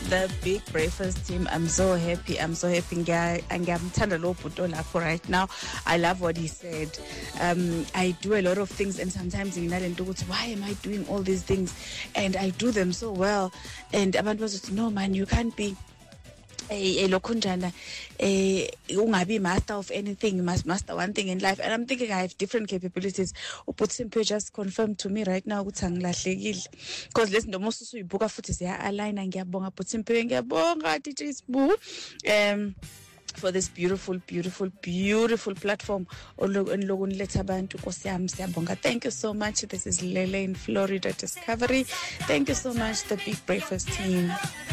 The Big Breakfast team, I'm so happy. I'm ngiyamthanda lo bhuto lapho right now. I love what he said. I do a lot of things, and sometimes why am I doing all these things? And I do them so well. And abantu bazothi, no man, you can't be ungabi master of anything. You must master one thing in life. And I'm thinking I have different capabilities. Uputsimpe just confirmed to me right now because listen, the most uyibuka futhi siya align. Ngiyabonga Putsimpe, ngiyabonga DJ Sbu for this beautiful platform. Thank you so much. This is Lele in Florida Discovery. Thank you so much, the Big Breakfast team.